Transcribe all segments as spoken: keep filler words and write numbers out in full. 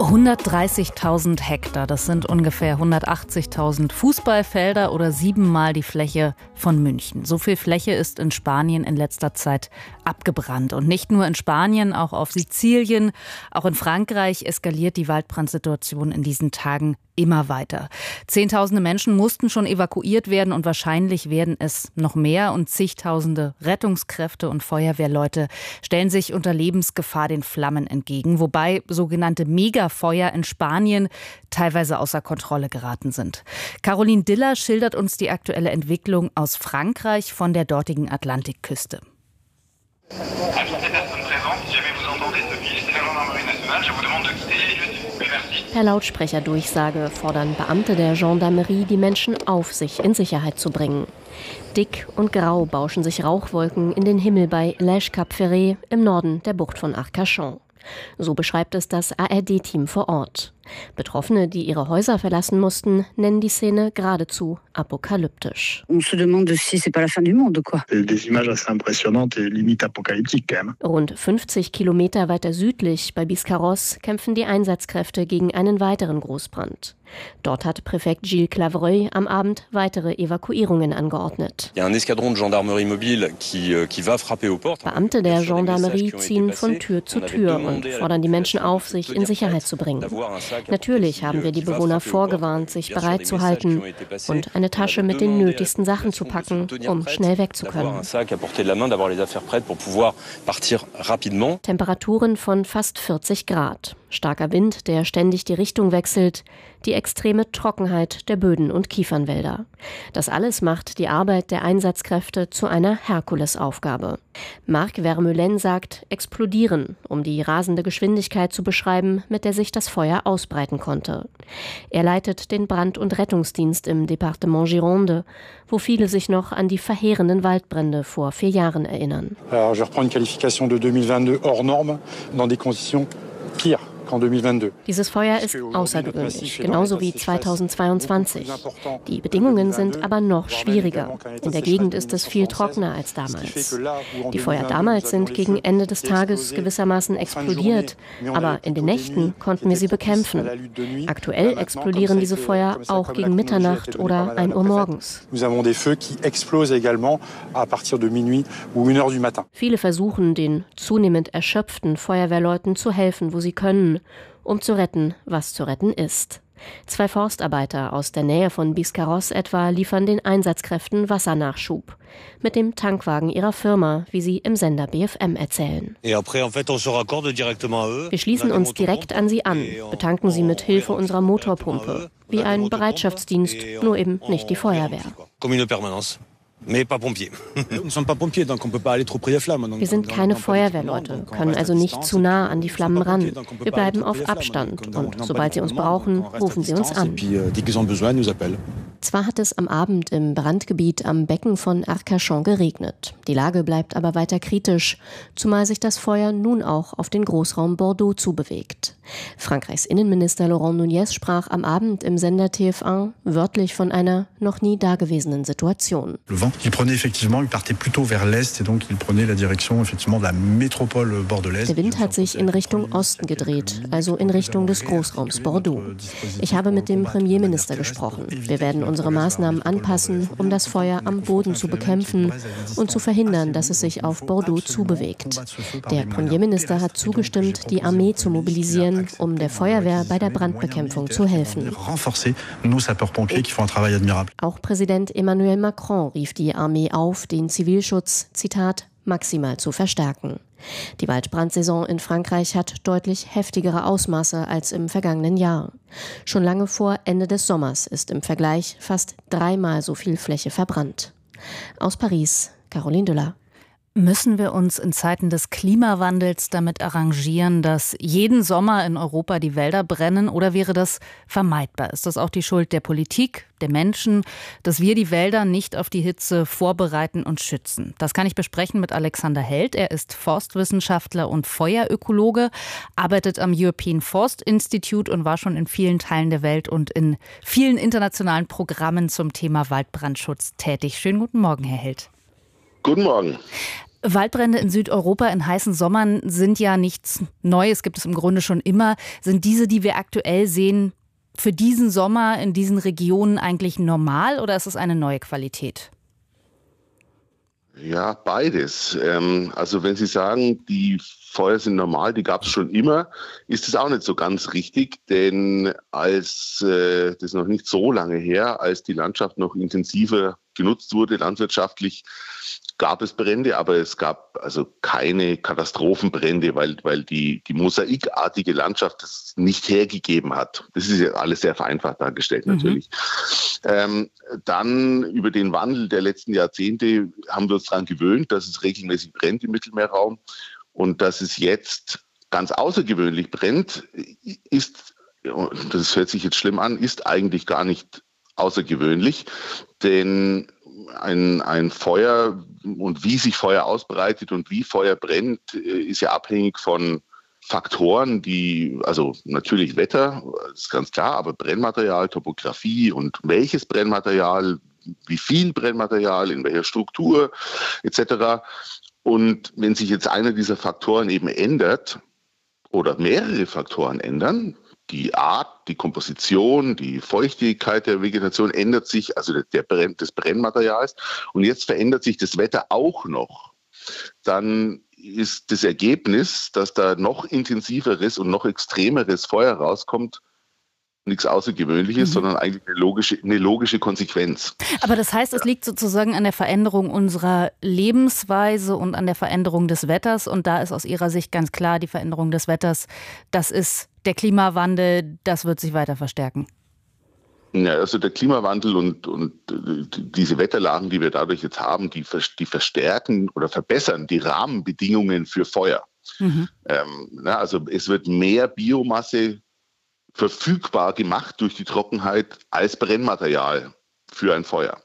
hundertdreißigtausend Hektar, das sind ungefähr hundertachtzigtausend Fußballfelder oder siebenmal die Fläche von München. So viel Fläche ist in Spanien in letzter Zeit abgebrannt. Und nicht nur in Spanien, auch auf Sizilien, auch in Frankreich eskaliert die Waldbrandsituation in diesen Tagen immer weiter. Zehntausende Menschen mussten schon evakuiert werden und wahrscheinlich werden es noch mehr. Und zigtausende Rettungskräfte und Feuerwehrleute stellen sich unter Lebensgefahr den Flammen entgegen, wobei sogenannte Megafeuer in Spanien teilweise außer Kontrolle geraten sind. Caroline Diller schildert uns die aktuelle Entwicklung aus Frankreich von der dortigen Atlantikküste. Per Lautsprecherdurchsage fordern Beamte der Gendarmerie die Menschen auf, sich in Sicherheit zu bringen. Dick und grau bauschen sich Rauchwolken in den Himmel bei Lège-Cap-Ferret im Norden der Bucht von Arcachon. So beschreibt es das A R D-Team vor Ort. Betroffene, die ihre Häuser verlassen mussten, nennen die Szene geradezu apokalyptisch. Rund fünfzig Kilometer weiter südlich bei Biscarrosse kämpfen die Einsatzkräfte gegen einen weiteren Großbrand. Dort hat Präfekt Gilles Clavreuil am Abend weitere Evakuierungen angeordnet. Beamte der Gendarmerie ziehen von Tür zu Tür und fordern die Menschen auf, sich in Sicherheit zu bringen. Natürlich haben wir die Bewohner vorgewarnt, sich bereit zu halten und eine Tasche mit den nötigsten Sachen zu packen, um schnell weg zu können. Temperaturen von fast vierzig Grad. Starker Wind, der ständig die Richtung wechselt, die extreme Trockenheit der Böden und Kiefernwälder. Das alles macht die Arbeit der Einsatzkräfte zu einer Herkulesaufgabe. Marc Vermeulen sagt, explodieren, um die rasende Geschwindigkeit zu beschreiben, mit der sich das Feuer ausbreiten konnte. Er leitet den Brand- und Rettungsdienst im Departement Gironde, wo viele sich noch an die verheerenden Waldbrände vor vier Jahren erinnern. Alors, je reprends une qualification de deux mille vingt-deux hors norme dans des conditions pires. Dieses Feuer ist außergewöhnlich, genauso wie zweitausendzweiundzwanzig. Die Bedingungen sind aber noch schwieriger. In der Gegend ist es viel trockener als damals. Die Feuer damals sind gegen Ende des Tages gewissermaßen explodiert, aber in den Nächten konnten wir sie bekämpfen. Aktuell explodieren diese Feuer auch gegen Mitternacht oder ein Uhr morgens. Viele versuchen, den zunehmend erschöpften Feuerwehrleuten zu helfen, wo sie können, um zu retten, was zu retten ist. Zwei Forstarbeiter aus der Nähe von Biscarrosse etwa liefern den Einsatzkräften Wassernachschub. Mit dem Tankwagen ihrer Firma, wie sie im Sender B F M erzählen. Wir schließen uns direkt an sie an, betanken sie mit Hilfe unserer Motorpumpe. Wie ein Bereitschaftsdienst, nur eben nicht die Feuerwehr. Wir sind keine Feuerwehrleute, können also nicht zu nah an die Flammen ran. Wir bleiben auf Abstand und sobald sie uns brauchen, rufen sie uns an. Zwar hat es am Abend im Brandgebiet am Becken von Arcachon geregnet. Die Lage bleibt aber weiter kritisch, zumal sich das Feuer nun auch auf den Großraum Bordeaux zubewegt. Frankreichs Innenminister Laurent Nunez sprach am Abend im Sender T F eins wörtlich von einer noch nie dagewesenen Situation. Il prenait effectivement, il partait plutôt vers l'est et donc il prenait la direction effectivement de la métropole bordelaise. Der Wind hat sich in Richtung Osten gedreht, also in Richtung des Großraums Bordeaux. Ich habe mit dem Premierminister gesprochen. Wir werden unsere Maßnahmen anpassen, um das Feuer am Boden zu bekämpfen und zu verhindern, dass es sich auf Bordeaux zubewegt. Der Premierminister hat zugestimmt, die Armee zu mobilisieren, um der Feuerwehr bei der Brandbekämpfung zu helfen. Auch Präsident Emmanuel Macron rief die Armee auf, den Zivilschutz, Zitat, maximal zu verstärken. Die Waldbrandsaison in Frankreich hat deutlich heftigere Ausmaße als im vergangenen Jahr. Schon lange vor Ende des Sommers ist im Vergleich fast dreimal so viel Fläche verbrannt. Aus Paris, Caroline Diller. Müssen wir uns in Zeiten des Klimawandels damit arrangieren, dass jeden Sommer in Europa die Wälder brennen, oder wäre das vermeidbar? Ist das auch die Schuld der Politik, der Menschen, dass wir die Wälder nicht auf die Hitze vorbereiten und schützen? Das kann ich besprechen mit Alexander Held. Er ist Forstwissenschaftler und Feuerökologe, arbeitet am European Forest Institute und war schon in vielen Teilen der Welt und in vielen internationalen Programmen zum Thema Waldbrandschutz tätig. Schönen guten Morgen, Herr Held. Guten Morgen. Waldbrände in Südeuropa in heißen Sommern sind ja nichts Neues, gibt es im Grunde schon immer. Sind diese, die wir aktuell sehen, für diesen Sommer in diesen Regionen eigentlich normal oder ist es eine neue Qualität? Ja, beides. Ähm, also wenn Sie sagen, die Feuer sind normal, die gab es schon immer, ist das auch nicht so ganz richtig, denn als äh, das ist noch nicht so lange her, als die Landschaft noch intensiver genutzt wurde, landwirtschaftlich, gab es Brände, aber es gab also keine Katastrophenbrände, weil, weil die, die mosaikartige Landschaft das nicht hergegeben hat. Das ist ja alles sehr vereinfacht dargestellt natürlich. Mhm. Ähm, dann über den Wandel der letzten Jahrzehnte haben wir uns daran gewöhnt, dass es regelmäßig brennt im Mittelmeerraum und dass es jetzt ganz außergewöhnlich brennt, ist, das hört sich jetzt schlimm an, ist eigentlich gar nicht außergewöhnlich, denn ein, ein Feuer und wie sich Feuer ausbreitet und wie Feuer brennt, ist ja abhängig von Faktoren, die, also natürlich Wetter, ist ganz klar, aber Brennmaterial, Topografie und welches Brennmaterial, wie viel Brennmaterial, in welcher Struktur et cetera. Und wenn sich jetzt einer dieser Faktoren eben ändert oder mehrere Faktoren ändern, die Art, die Komposition, die Feuchtigkeit der Vegetation ändert sich, also der Brenn, des Brennmaterials. Und jetzt verändert sich das Wetter auch noch. Dann ist das Ergebnis, dass da noch intensiveres und noch extremeres Feuer rauskommt, nichts Außergewöhnliches, mhm. sondern eigentlich eine logische, eine logische Konsequenz. Aber das heißt, es liegt sozusagen an der Veränderung unserer Lebensweise und an der Veränderung des Wetters. Und da ist aus Ihrer Sicht ganz klar, die Veränderung des Wetters, das ist der Klimawandel, das wird sich weiter verstärken. Ja, also der Klimawandel und, und diese Wetterlagen, die wir dadurch jetzt haben, die, die verstärken oder verbessern die Rahmenbedingungen für Feuer. Mhm. Ähm, na, also es wird mehr Biomasse verfügbar gemacht durch die Trockenheit als Brennmaterial für ein Feuer.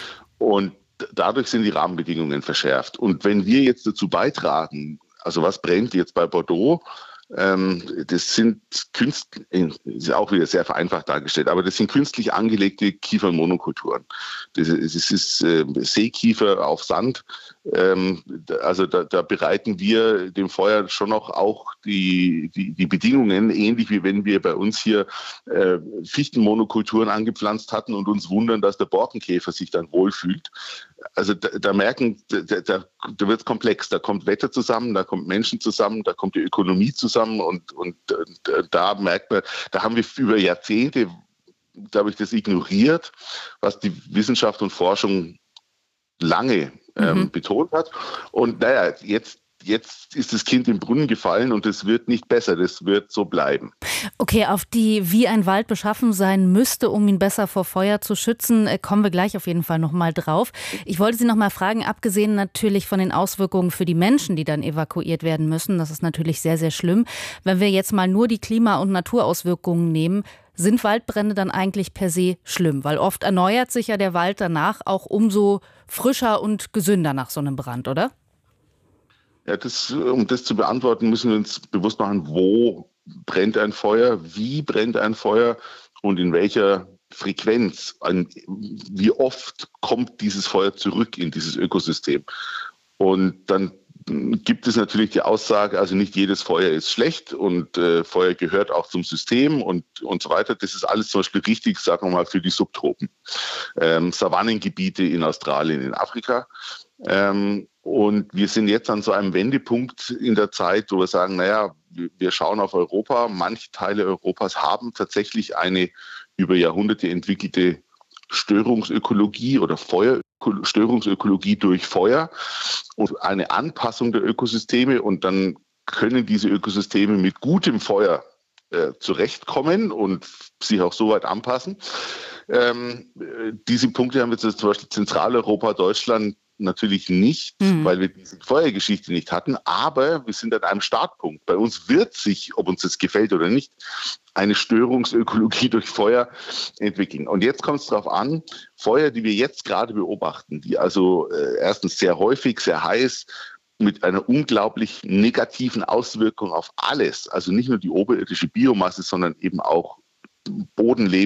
Und dadurch sind die Rahmenbedingungen verschärft. Und wenn wir jetzt dazu beitragen, also was brennt jetzt bei Bordeaux, ähm, das sind künstlich, ist auch wieder sehr vereinfacht dargestellt, aber das sind künstlich angelegte Kiefernmonokulturen. Das ist, das ist äh, Seekiefer auf Sand. Ähm, also da, da bereiten wir dem Feuer schon noch auch die, die, die Bedingungen, ähnlich wie wenn wir bei uns hier äh, Fichtenmonokulturen angepflanzt hatten und uns wundern, dass der Borkenkäfer sich dann wohlfühlt. Also da, da merken, da, da, da wird es komplex. Da kommt Wetter zusammen, da kommt Menschen zusammen, da kommt die Ökonomie zusammen und, und, und da merkt man, da haben wir über Jahrzehnte, glaube ich, das ignoriert, was die Wissenschaft und Forschung lange ähm, mhm. betont hat. Und naja, jetzt Jetzt ist das Kind im Brunnen gefallen und es wird nicht besser, das wird so bleiben. Okay, auf die, wie ein Wald beschaffen sein müsste, um ihn besser vor Feuer zu schützen, kommen wir gleich auf jeden Fall noch mal drauf. Ich wollte Sie noch mal fragen, abgesehen natürlich von den Auswirkungen für die Menschen, die dann evakuiert werden müssen, das ist natürlich sehr, sehr schlimm. Wenn wir jetzt mal nur die Klima- und Naturauswirkungen nehmen, sind Waldbrände dann eigentlich per se schlimm? Weil oft erneuert sich ja der Wald danach auch umso frischer und gesünder nach so einem Brand, oder? Ja, das, um das zu beantworten, müssen wir uns bewusst machen, wo brennt ein Feuer, wie brennt ein Feuer und in welcher Frequenz, an, wie oft kommt dieses Feuer zurück in dieses Ökosystem. Und dann gibt es natürlich die Aussage, also nicht jedes Feuer ist schlecht und äh, Feuer gehört auch zum System und, und so weiter. Das ist alles zum Beispiel richtig, sagen wir mal, für die Subtropen. Ähm, Savannengebiete in Australien, in Afrika. Ähm, und wir sind jetzt an so einem Wendepunkt in der Zeit, wo wir sagen, naja, wir schauen auf Europa. Manche Teile Europas haben tatsächlich eine über Jahrhunderte entwickelte Störungsökologie oder Feuerstörungsökologie durch Feuer und eine Anpassung der Ökosysteme. Und dann können diese Ökosysteme mit gutem Feuer äh, zurechtkommen und sich auch so weit anpassen. Ähm, diese Punkte haben wir jetzt zum Beispiel Zentraleuropa, Deutschland natürlich nicht, mhm. weil wir diese Feuergeschichte nicht hatten, aber wir sind an einem Startpunkt. Bei uns wird sich, ob uns das gefällt oder nicht, eine Störungsökologie durch Feuer entwickeln. Und jetzt kommt es darauf an, Feuer, die wir jetzt gerade beobachten, die also äh, erstens sehr häufig, sehr heiß, mit einer unglaublich negativen Auswirkung auf alles, also nicht nur die oberirdische Biomasse, sondern eben auch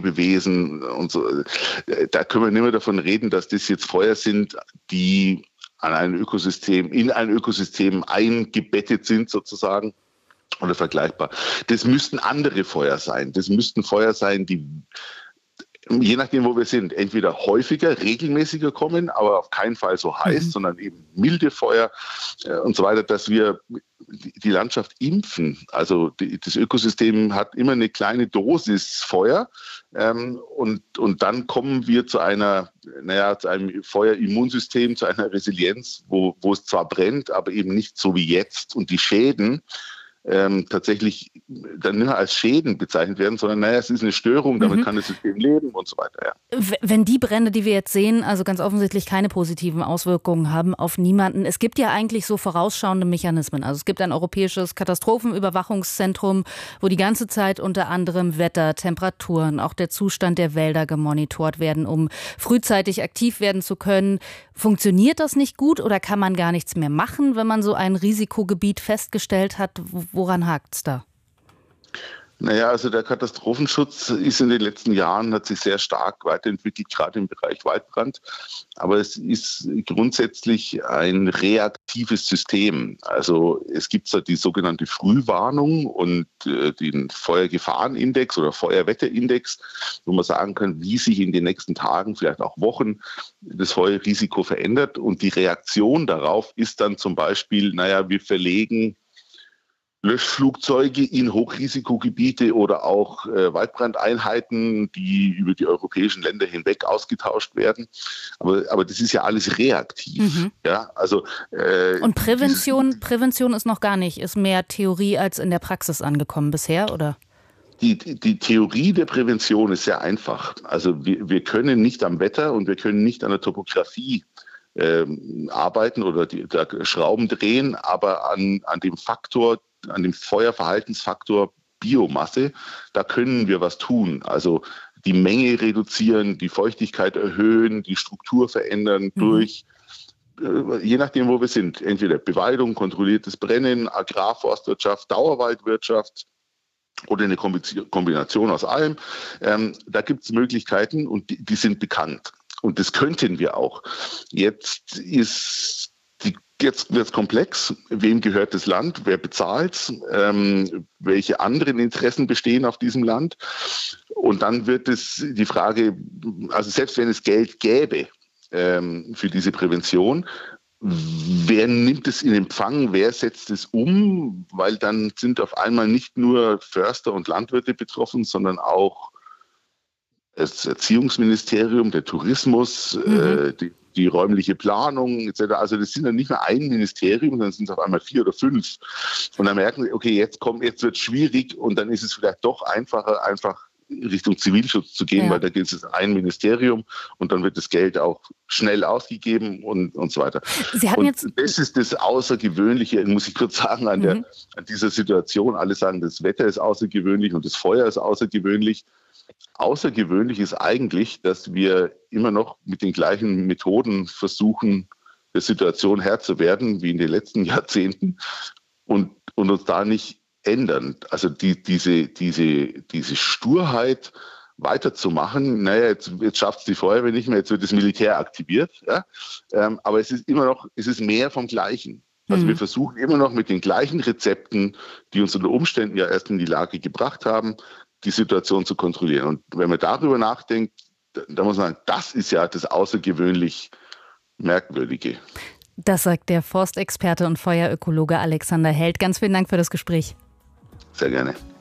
Bodenlebewesen und so. Da können wir nicht mehr davon reden, dass das jetzt Feuer sind, die an ein Ökosystem, in ein Ökosystem eingebettet sind sozusagen oder vergleichbar. Das müssten andere Feuer sein. Das müssten Feuer sein, die je nachdem, wo wir sind, entweder häufiger, regelmäßiger kommen, aber auf keinen Fall so heiß, mhm. sondern eben milde Feuer äh, und so weiter, dass wir die Landschaft impfen. Also die, das Ökosystem hat immer eine kleine Dosis Feuer ähm, und, und dann kommen wir zu einer, naja, zu einem Feuerimmunsystem, zu einer Resilienz, wo, wo es zwar brennt, aber eben nicht so wie jetzt und die Schäden Ähm, tatsächlich dann nicht mehr als Schäden bezeichnet werden, sondern naja, es ist eine Störung, damit mhm. kann das System leben und so weiter. Ja. Wenn die Brände, die wir jetzt sehen, also ganz offensichtlich keine positiven Auswirkungen haben auf niemanden, es gibt ja eigentlich so vorausschauende Mechanismen. Also es gibt ein europäisches Katastrophenüberwachungszentrum, wo die ganze Zeit unter anderem Wetter, Temperaturen, auch der Zustand der Wälder gemonitort werden, um frühzeitig aktiv werden zu können. Funktioniert das nicht gut oder kann man gar nichts mehr machen, wenn man so ein Risikogebiet festgestellt hat? Woran hakt's da? Naja, also der Katastrophenschutz ist in den letzten Jahren, hat sich sehr stark weiterentwickelt, gerade im Bereich Waldbrand. Aber es ist grundsätzlich ein reaktives System. Also es gibt da die sogenannte Frühwarnung und äh, den Feuergefahrenindex oder Feuerwetterindex, wo man sagen kann, wie sich in den nächsten Tagen, vielleicht auch Wochen, das Feuerrisiko verändert. Und die Reaktion darauf ist dann zum Beispiel, naja, wir verlegen Löschflugzeuge in Hochrisikogebiete oder auch äh, Waldbrandeinheiten, die über die europäischen Länder hinweg ausgetauscht werden. Aber, aber das ist ja alles reaktiv. Mhm. Ja, also, äh, Und Prävention, Prävention ist noch gar nicht, ist mehr Theorie als in der Praxis angekommen bisher, oder? Die, die, die Theorie der Prävention ist sehr einfach. Also wir, wir können nicht am Wetter und wir können nicht an der Topografie ähm, arbeiten oder die, da Schrauben drehen, aber an, an dem Faktor, an dem Feuerverhaltensfaktor Biomasse, da können wir was tun. Also die Menge reduzieren, die Feuchtigkeit erhöhen, die Struktur verändern mhm. durch, äh, je nachdem, wo wir sind, entweder Beweidung, kontrolliertes Brennen, Agrarforstwirtschaft, Dauerwaldwirtschaft oder eine Kombination aus allem. Ähm, da gibt es Möglichkeiten und die, die sind bekannt. Und das könnten wir auch. Jetzt ist die Jetzt wird es komplex. Wem gehört das Land? Wer bezahlt? Ähm, welche anderen Interessen bestehen auf diesem Land? Und dann wird es die Frage, also selbst wenn es Geld gäbe ähm, für diese Prävention, wer nimmt es in Empfang? Wer setzt es um? Weil dann sind auf einmal nicht nur Förster und Landwirte betroffen, sondern auch das Erziehungsministerium, der Tourismus, mhm. äh, die die räumliche Planung et cetera. Also das sind dann nicht mehr ein Ministerium, sondern sind es auf einmal vier oder fünf. Und dann merken sie, okay, jetzt kommt, jetzt wird es schwierig und dann ist es vielleicht doch einfacher, einfach Richtung Zivilschutz zu gehen, ja. weil da geht es ein Ministerium und dann wird das Geld auch schnell ausgegeben und, und so weiter. Sie hatten und jetzt das ist das Außergewöhnliche, muss ich kurz sagen, an, mhm. der, an dieser Situation. Alle sagen, das Wetter ist außergewöhnlich und das Feuer ist außergewöhnlich. Außergewöhnlich ist eigentlich, dass wir immer noch mit den gleichen Methoden versuchen, der Situation Herr zu werden wie in den letzten Jahrzehnten und, und uns da nicht ändern. Also die, diese, diese, diese Sturheit weiterzumachen, naja, jetzt, jetzt schafft es die Feuerwehr nicht mehr, jetzt wird das Militär aktiviert. Ja? Ähm, aber es ist immer noch, es ist mehr vom Gleichen. Also mhm. wir versuchen immer noch mit den gleichen Rezepten, die uns unter Umständen ja erst in die Lage gebracht haben, die Situation zu kontrollieren. Und wenn man darüber nachdenkt, dann muss man sagen, das ist ja das außergewöhnlich Merkwürdige. Das sagt der Forstexperte und Feuerökologe Alexander Held. Ganz vielen Dank für das Gespräch. Sehr gerne.